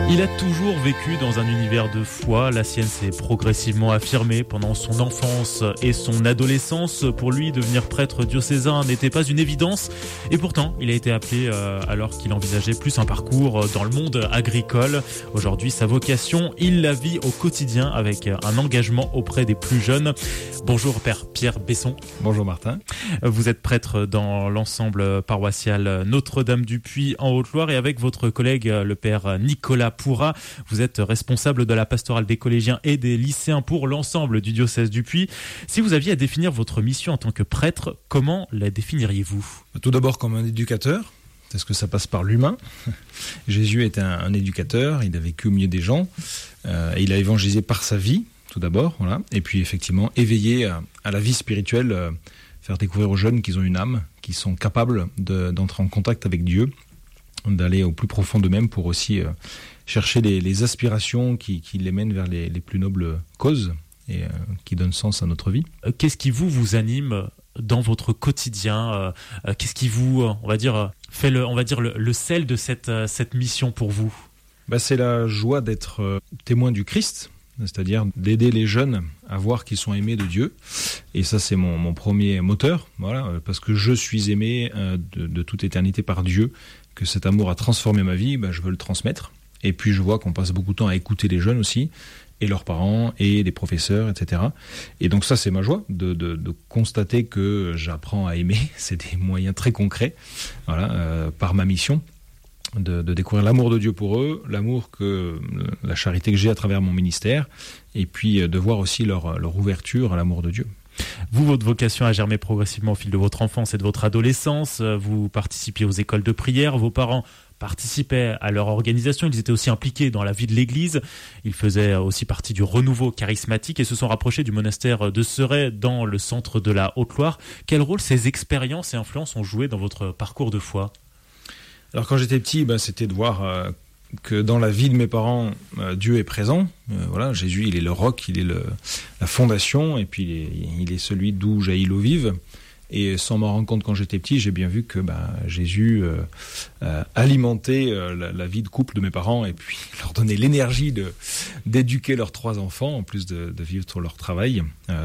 Il a toujours vécu dans un univers de foi. La sienne s'est progressivement affirmée pendant son enfance et son adolescence. Pour lui, devenir prêtre diocésain n'était pas une évidence. Et pourtant, il a été appelé alors qu'il envisageait plus un parcours dans le monde agricole. Aujourd'hui, sa vocation, il la vit au quotidien avec un engagement auprès des plus jeunes. Bonjour Père Pierre Besson. Bonjour Martin. Vous êtes prêtre dans l'ensemble paroissial Notre-Dame-du-Puy en Haute-Loire et avec votre collègue le Père Nicolas Pourra, vous êtes responsable de la pastorale des collégiens et des lycéens pour l'ensemble du diocèse du Puy. Si vous aviez à définir votre mission en tant que prêtre, comment la définiriez-vous ? Tout d'abord comme un éducateur, parce que ça passe par l'humain. Jésus est un éducateur, il a vécu au milieu des gens, et il a évangélisé par sa vie, tout d'abord, voilà. Et puis effectivement, éveiller à la vie spirituelle, faire découvrir aux jeunes qu'ils ont une âme, qu'ils sont capables d'entrer en contact avec Dieu, d'aller au plus profond d'eux-mêmes pour aussi chercher les aspirations qui les mènent vers les plus nobles causes et qui donnent sens à notre vie. Qu'est-ce qui vous anime dans votre quotidien ? Qu'est-ce qui vous, fait le sel de cette mission pour vous ? C'est la joie d'être témoin du Christ, c'est-à-dire d'aider les jeunes à voir qu'ils sont aimés de Dieu. Et ça, c'est mon premier moteur, voilà, parce que je suis aimé de toute éternité par Dieu, que cet amour a transformé ma vie, je veux le transmettre. Et puis je vois qu'on passe beaucoup de temps à écouter les jeunes aussi, et leurs parents, et les professeurs, etc. Et donc ça, c'est ma joie, de constater que j'apprends à aimer. C'est des moyens très concrets, voilà, par ma mission, de découvrir l'amour de Dieu pour eux, la charité que j'ai à travers mon ministère, et puis de voir aussi leur ouverture à l'amour de Dieu. Vous, votre vocation a germé progressivement au fil de votre enfance et de votre adolescence. Vous participiez aux écoles de prière. Vos parents participaient à leur organisation. Ils étaient aussi impliqués dans la vie de l'Église. Ils faisaient aussi partie du renouveau charismatique et se sont rapprochés du monastère de Serey dans le centre de la Haute-Loire. Quel rôle ces expériences et influences ont joué dans votre parcours de foi ? Alors quand j'étais petit, c'était de voir que dans la vie de mes parents, Dieu est présent. Voilà, Jésus, il est le roc, il est la fondation, et puis il est celui d'où jaillit l'eau vive. Et sans m'en rendre compte quand j'étais petit, j'ai bien vu que Jésus alimentait la vie de couple de mes parents, et puis leur donnait l'énergie d'éduquer leurs 3 enfants, en plus de vivre leur travail